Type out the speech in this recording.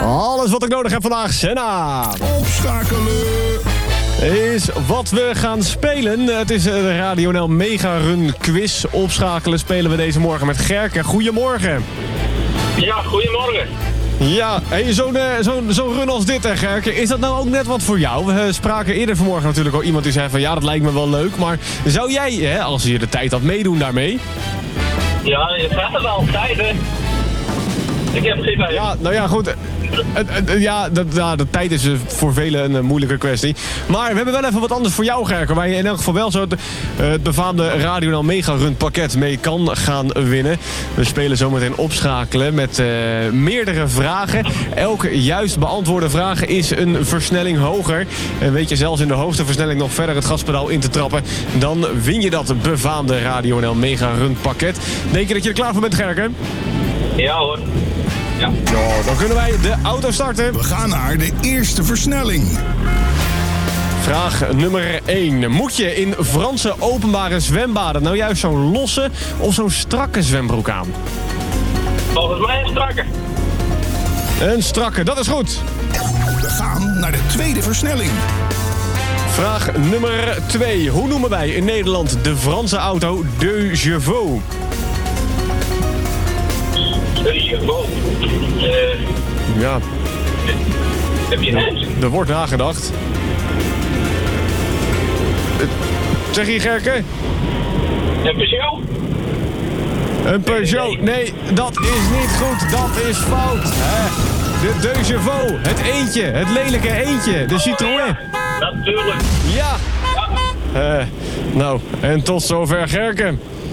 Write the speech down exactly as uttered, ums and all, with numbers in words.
Alles wat ik nodig heb vandaag, Senna. Opschakelen. Is wat we gaan spelen. Het is de Radio N L Mega Run Quiz. Opschakelen spelen we deze morgen met Gerke. Goedemorgen. Ja, goedemorgen. Ja, hey, zo'n uh, zo'n zo'n run als dit, hè, Gerke. Is dat nou ook net wat voor jou? We uh, spraken eerder vanmorgen natuurlijk al iemand die zei van... ja, dat lijkt me wel leuk. Maar zou jij, hè, als je de tijd had, meedoen daarmee? Ja, je vraagt het al tijd, hè. Ik heb geen tijd. Ja, nou ja, goed. Het, het, ja, de, ja, de tijd is voor velen een, een moeilijke kwestie. Maar we hebben wel even wat anders voor jou, Gerke. Waar je in elk geval wel zo het, het befaamde Radio N L Mega Run pakket mee kan gaan winnen. We spelen zometeen opschakelen met uh, meerdere vragen. Elke juist beantwoorde vraag is een versnelling hoger. En weet je zelfs in de hoogste versnelling nog verder het gaspedaal in te trappen... dan win je dat befaamde Radio N L Mega Run pakket. Denk je dat je er klaar voor bent, Gerke? Ja hoor. Ja. Zo, dan kunnen wij de auto starten. We gaan naar de eerste versnelling. Vraag nummer één. Moet je in Franse openbare zwembaden nou juist zo'n losse of zo'n strakke zwembroek aan? Volgens mij een strakke. Een strakke, dat is goed. We gaan naar de tweede versnelling. Vraag nummer twee. Hoe noemen wij in Nederland de Franse auto deux chevaux? Deux chevaux. Uh, Ja, heb je het? er wordt nagedacht. Eh, Zeg je, Gerke? Een Peugeot? Een Peugeot. Nee, dat is niet goed. Dat is fout. Hè? De deux chevaux. Het eentje. Het lelijke eentje. De Citroën. Natuurlijk. Ja. Ja. Eh, nou, en tot zover, Gerke.